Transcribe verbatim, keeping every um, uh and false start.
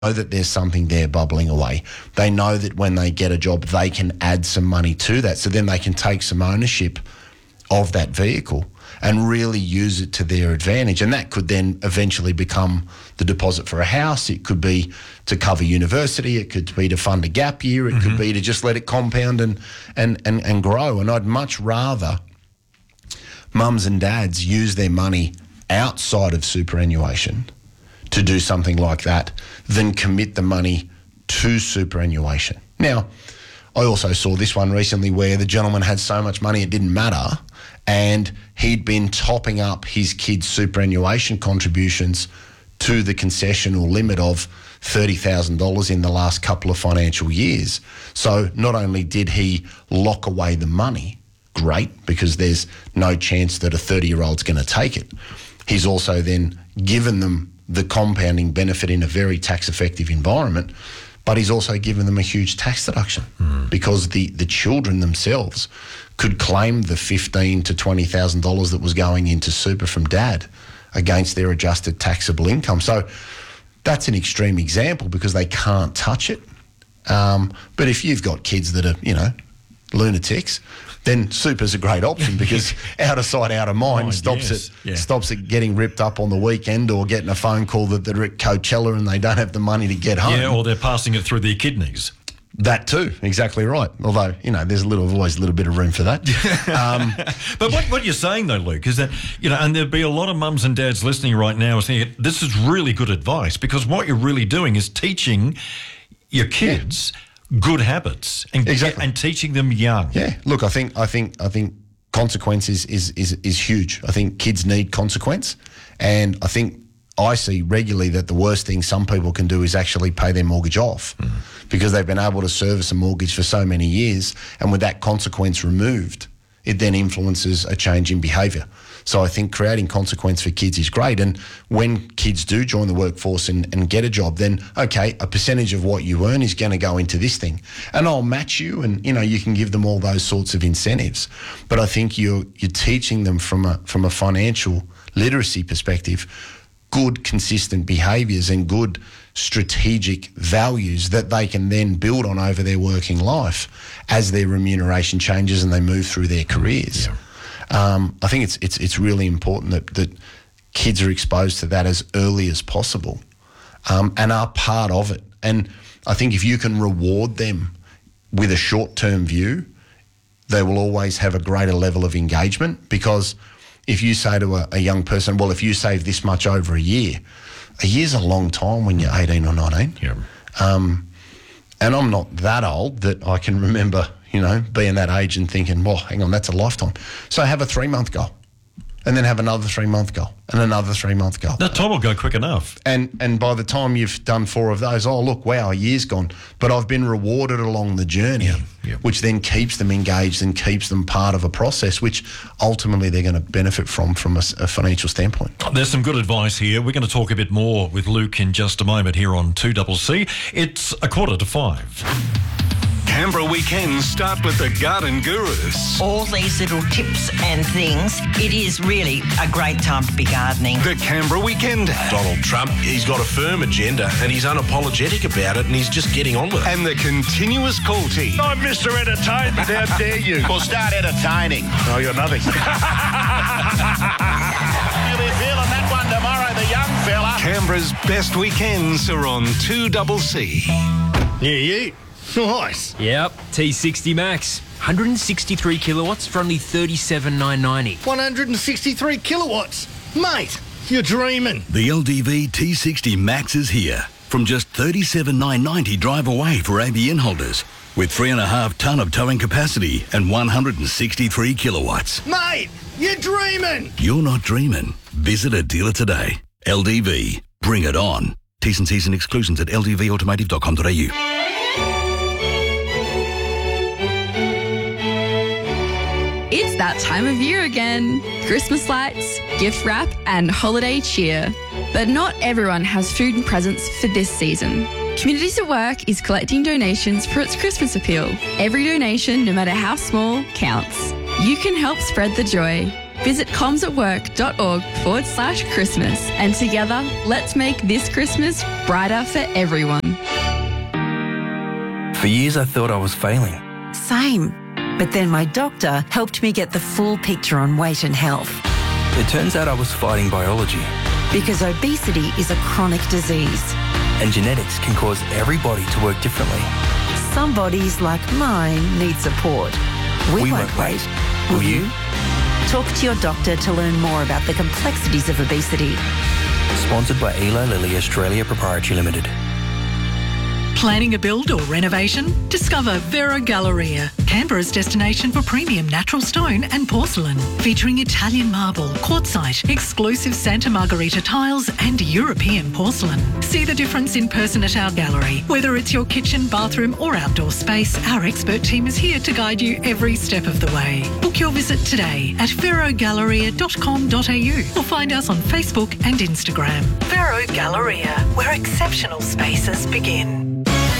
know that there's something there bubbling away. They know that when they get a job, they can add some money to that. So then they can take some ownership of that vehicle and really use it to their advantage. And that could then eventually become the deposit for a house. It could be to cover university. It could be to fund a gap year. It mm-hmm. could be to just let it compound and, and, and, and grow. And I'd much rather mums and dads use their money outside of superannuation to do something like that than commit the money to superannuation. Now, I also saw this one recently where the gentleman had so much money it didn't matter, and he'd been topping up his kids' superannuation contributions to the concessional limit of thirty thousand dollars in the last couple of financial years. So not only did he lock away the money, great, because there's no chance that a thirty-year-old's going to take it, he's also then given them the compounding benefit in a very tax-effective environment, but he's also given them a huge tax deduction mm. because the, the children themselves could claim the fifteen thousand to twenty thousand dollars that was going into super from dad against their adjusted taxable income. So that's an extreme example because they can't touch it. Um, but if you've got kids that are, you know, lunatics, then super's a great option because out of sight, out of mind oh, stops yes. it yeah. stops it getting ripped up on the weekend or getting a phone call that they're at Coachella and they don't have the money to get home. Yeah, or they're passing it through their kidneys. That too, exactly right. Although, you know, there's a little, always a little bit of room for that. Um, but what, what you're saying though, Luke, is that, you know, and there'd be a lot of mums and dads listening right now thinking, this is really good advice, because what you're really doing is teaching your kids yeah. good habits and exactly. and teaching them young. Yeah. Look, I think I think I think consequence is is is, is huge. I think kids need consequence, and I think I see regularly that the worst thing some people can do is actually pay their mortgage off mm. because they've been able to service a mortgage for so many years, and with that consequence removed, it then influences a change in behaviour. So I think creating consequence for kids is great, and when kids do join the workforce and, and get a job, then, okay, a percentage of what you earn is going to go into this thing, and I'll match you, and, you know, you can give them all those sorts of incentives. But I think you're, you're teaching them from a, from a financial literacy perspective good, consistent behaviours and good strategic values that they can then build on over their working life as their remuneration changes and they move through their careers. Yeah. Um, I think it's it's it's really important that, that kids are exposed to that as early as possible um, and are part of it. And I think if you can reward them with a short-term view, they will always have a greater level of engagement, because if you say to a, a young person, well, if you save this much over a year, a year's a long time when you're eighteen or nineteen. Yeah. Um, and I'm not that old that I can remember, you know, being that age and thinking, well, hang on, that's a lifetime. So have a three-month goal, and then have another three-month goal, and another three-month goal. That time will go quick enough. And and by the time you've done four of those, oh, look, wow, a year's gone. But I've been rewarded along the journey, yeah, yeah. which then keeps them engaged and keeps them part of a process, which ultimately they're going to benefit from from a, a financial standpoint. There's some good advice here. We're going to talk a bit more with Luke in just a moment here on two C C. It's a quarter to five. Canberra weekends start with the Garden Gurus. All these little tips and things, it is really a great time to be gardening. The Canberra Weekend. Donald Trump, he's got a firm agenda and he's unapologetic about it and he's just getting on with it. And the continuous call team. I'm Mister Entertainment, how dare you? Well, start entertaining. Oh, you're nothing. You'll be feeling that one tomorrow, the young fella. Canberra's best weekends are on two C C. Yeah, yeah. Nice. Yep, T sixty Max. one hundred sixty-three kilowatts for only thirty-seven thousand nine hundred ninety. one hundred sixty-three kilowatts? Mate, you're dreaming. The L D V T sixty Max is here. From just thirty-seven thousand nine hundred ninety drive away for A B N holders. With three and a half tonne of towing capacity and one hundred sixty-three kilowatts. Mate, you're dreaming. You're not dreaming. Visit a dealer today. L D V. Bring it on. T's and C's and exclusions at l d v automotive dot com dot a u. It's that time of year again. Christmas lights, gift wrap, and holiday cheer. But not everyone has food and presents for this season. Communities at Work is collecting donations for its Christmas appeal. Every donation, no matter how small, counts. You can help spread the joy. Visit comsatwork.org forward slash Christmas and together, let's make this Christmas brighter for everyone. For years I thought I was failing. Same. But then my doctor helped me get the full picture on weight and health. It turns out I was fighting biology. Because obesity is a chronic disease. And genetics can cause every body to work differently. Some bodies, like mine, need support. We, we won't, won't wait. wait. Will Will you? you? Talk to your doctor to learn more about the complexities of obesity. Sponsored by Eli Lilly Australia Proprietary Limited. Planning a build or renovation? Discover Vero Galleria, Canberra's destination for premium natural stone and porcelain, featuring Italian marble, quartzite, exclusive Santa Margherita tiles and European porcelain. See the difference in person at our gallery. Whether it's your kitchen, bathroom or outdoor space, our expert team is here to guide you every step of the way. Book your visit today at vero galleria dot com dot a u or find us on Facebook and Instagram. Vero Galleria, where exceptional spaces begin.